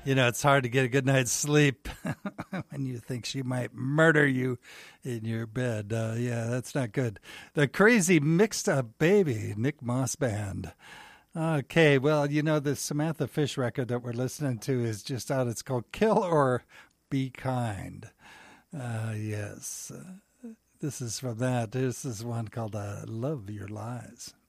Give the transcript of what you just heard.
It's hard to get a good night's sleep when you think she might murder you in your bed. Yeah, that's not good. The Crazy Mixed Up Baby, Nick Moss Band. Okay, well, the Samantha Fish record that we're listening to is just out. It's called Kill or Be Kind. Yes, this is from that. This is one called Love Your Lies.